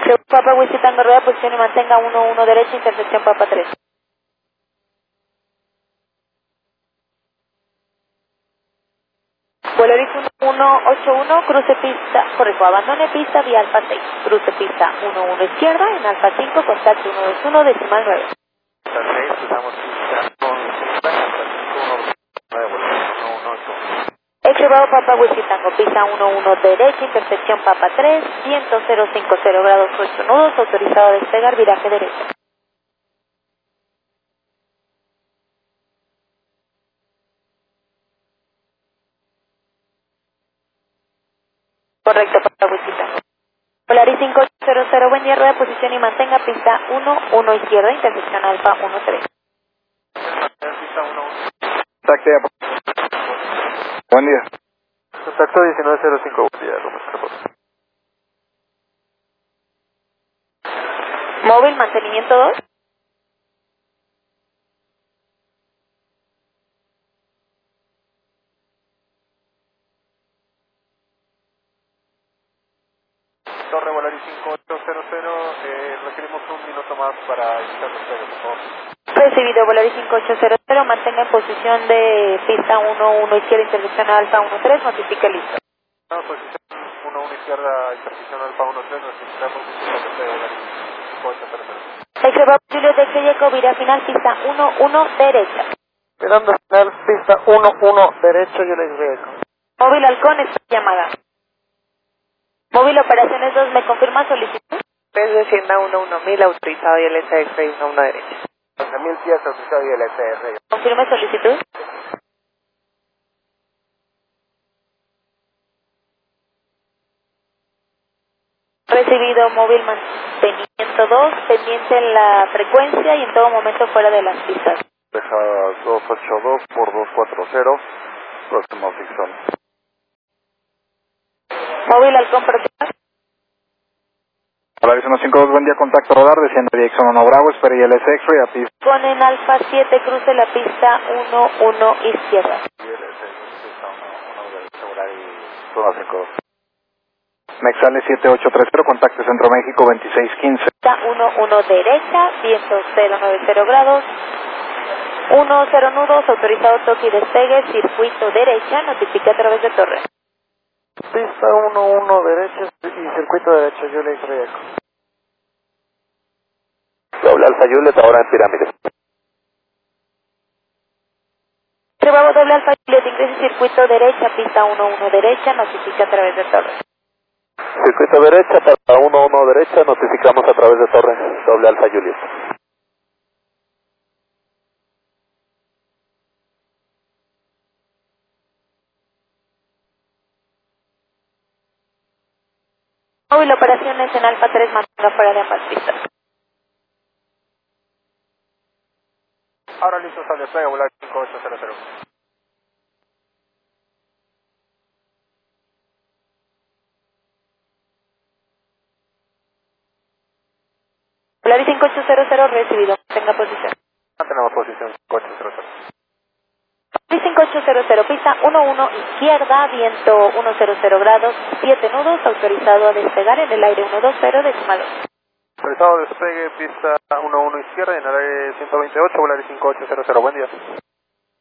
Papa Whisky Tango Rueda, posición y mantenga 11 derecha, intersección Papa 3. Vuelo Oric 1181, cruce pista, correcto, abandone pista vía Alfa 6, cruce pista 11 izquierda, en Alfa 5, contacto 121, decimal 9. Alfa 6, cruzamos pista con Alfa 5, 118. Bravo Papa Whisky Tango, pista 11 derecha, intersección Papa 3, viento 050 grados 8 nudos, autorizado a despegar, viraje derecho. Correcto, Papa Whisky Tango. Polaris 5800, buen día, rueda, posición y mantenga pista 11 izquierda, intersección Alfa 13. Pista 11. Taxia. Buen día. Contacto 1905, buen día, Gómez Carlos. Móvil, mantenimiento 2. Torre Volaris 5800, requerimos un minuto más para iniciar el despegue, por favor. Recibido, Volaris 5800, mantenga en posición de pista 11 izquierda, intersección Alfa 13, notifique listo. Posición 11 izquierda, intersección Alfa 13, necesitamos un despegue Volaris 5800. Bravo Julio de Cheyeco, vira final, pista 11 derecha. Mirando final, pista 11 derecho, yo les riesgo. Móvil Halcón, esta llamada. Móvil Operaciones 2, ¿me confirma solicitud? Pez de Hacienda 11000, autorizado y LSX 11 derecha. 11.000 pies autorizado y el SR. Confirme solicitud. Recibido, móvil mantenimiento 2, pendiente en la frecuencia y en todo momento fuera de las pistas. Deja 282 por 240, próximo Fixon. Móvil Halcón, próxima. Polaris 152, buen día, contacto radar, desciende dirección 1 Bravo, espera y el X-Ray a pista. Con en Alfa 7, cruce la pista 11 izquierda. Zona 52. Mexale 7830, contacto Centro México 2615. Pista 11 derecha, viento 090 grados. 10 nudos, autorizado toque y despegue, circuito derecha, notifique a través de torre. Pista 11 derecha y circuito derecho, yo les riesgo. Doble Alfa Juliet, ahora en pirámides. Bravo doble Alfa Juliet, ingrese circuito derecha, pista 11 derecha, notifique a través de torre. Circuito derecha, para 11 derecha, notificamos a través de torre, doble Alfa Juliet. Móvil operaciones en Alfa 3, mantenga fuera de ambas pistas. Ahora listo, al despegue, Volaris 5800. Polaris 5800, recibido, tenga posición. Tenemos posición 5800. Polaris 5800, pista 11 izquierda, viento 100 grados, 7 nudos, autorizado a despegar en el aire 120, decimal 8. Autorizado despegue, pista 11 izquierda en el área 128, Volaris 5800, buen día.